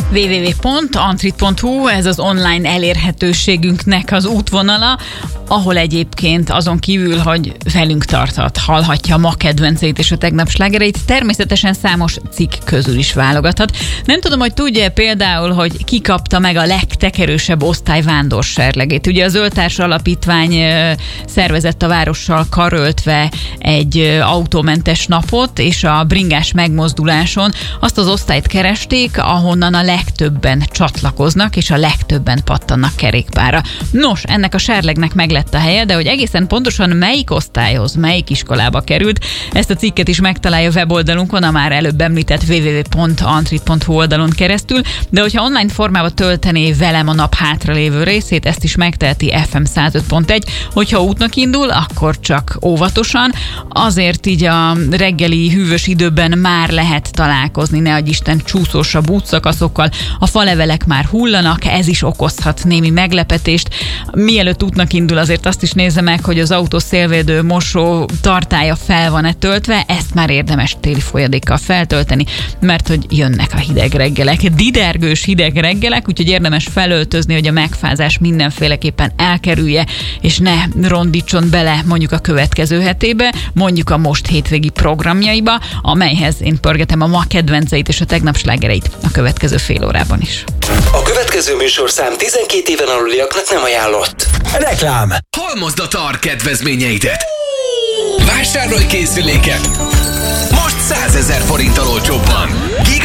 www.antrit.hu, ez az online elérhetőségünknek az útvonala, ahol egyébként azon kívül, hogy velünk tarthat, hallhatja a ma kedvenceit és a tegnap slágereit, természetesen számos cikk közül is válogathat. Nem tudom, hogy tudja például, hogy ki kapta meg a legtekerősebb osztály vándorserlegét. Ugye a Zöldtárs Alapítvány szervezett a várossal karöltve egy autómentes napot, és a bringás megmozduláson azt az osztályt keresték, ahonnan a legtöbben csatlakoznak, és a legtöbben pattannak kerékpárra. Nos, ennek a serlegnek meg lett a helye, de hogy egészen pontosan melyik osztályhoz, melyik iskolába került, ezt a cikket is megtalálja a weboldalunkon, a már előbb említett www.antrit.hu oldalon keresztül, de hogyha online formába töltené velem a nap hátralévő részét, ezt is megteheti FM 105.1, hogyha útnak indul, akkor csak óvatosan, azért így a reggeli hűvös időben már lehet találkozni, ne adj Isten, csúszósabb útszakaszokkal, a falevelek már hullanak, ez is okozhat némi meglepetést. Mielőtt útnak indul, azért azt is nézze meg, hogy az autó szélvédő mosó tartálya fel van-e töltve, ezt már érdemes téli folyadékkal feltölteni, mert hogy jönnek a hideg reggelek, didergős hideg reggelek, úgyhogy érdemes felöltözni, hogy a megfázás mindenféleképpen elkerülje, és ne rondítson bele mondjuk a következő hetébe, mondjuk a most hétvégi programjaiba, amelyhez én pörgetem a ma kedvenceit és a tegnap slágereit a következő fél órában is. A következő műsorszám 12 éven aluliaknak nem ajánlott. Reklám! Halmozd a TAR kedvezményeidet! Vásárolj készüléket! Most 100 000 forinttal olcsóbban!